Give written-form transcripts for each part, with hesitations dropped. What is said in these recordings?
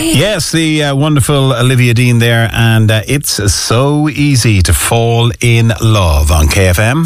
Yes, the wonderful Olivia Dean there, and it's so easy to fall in love on KFM.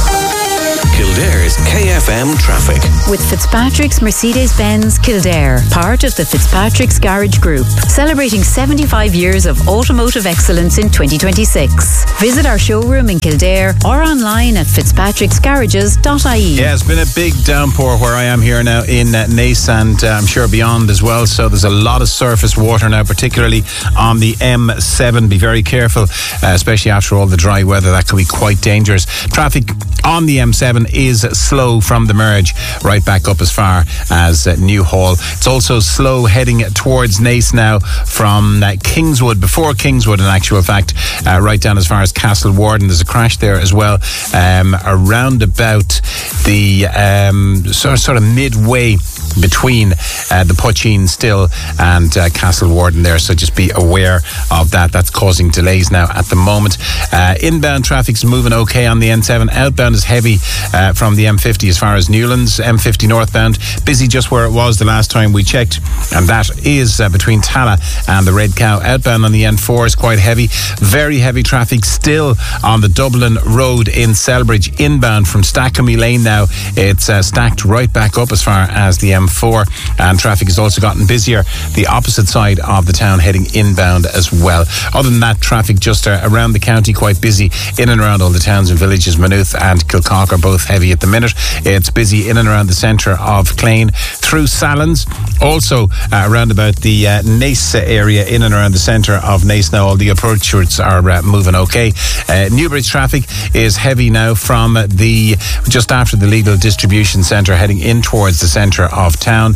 Kildare's KFM traffic. With Fitzpatrick's Mercedes-Benz Kildare, part of the Fitzpatrick's Garage Group, celebrating 75 years of automotive excellence in 2026. Visit our showroom in Kildare or online at fitzpatricksgarages.ie. Yeah, it's been a big downpour where I am here now in Naas, and I'm sure beyond as well, so there's a lot of surface water now, particularly on the M7. Be very careful, especially after all the dry weather. That could be quite dangerous. Traffic on the M7 is slow from the merge right back up as far as Newhall. It's also slow heading towards Naas now from Kingswood, before Kingswood in actual fact, right down as far as Castle Warden. There's a crash there as well, around about the sort of midway between the Pucheen still and Castle Warden there, so just be aware of that. That's causing delays now at the moment. Inbound traffic's moving okay on the N7. Outbound is heavy from the M50 as far as Newlands. M50 northbound busy just where it was the last time we checked, and that is between Tala and the Red Cow. Outbound on the N4 is quite heavy. Very heavy traffic still on the Dublin Road in Selbridge. Inbound from Stackhamy Lane now, it's stacked right back up as far as the M4, and traffic has also gotten busier the opposite side of the town heading inbound as well. Other than that, traffic just around the county quite busy in and around all the towns and villages. Maynooth and Kilcock are both heavy at the minute. It's busy in and around the centre of Clane through Sallins, also around about the Naas area, in and around the centre of Naas now. All the approach routes are moving okay. Newbridge traffic is heavy now from just after the legal distribution centre heading in towards the centre of town.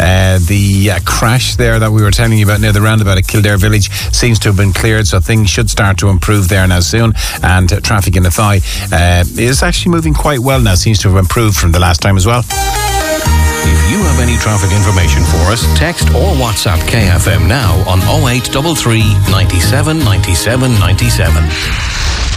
The crash there that we were telling you about near the roundabout at Kildare Village seems to have been cleared, so things should start to improve there now soon, and traffic in the Thigh is actually moving quite well now, seems to have improved from the last time as well. If you have any traffic information for us, text or WhatsApp KFM now on 0833 97 97 97.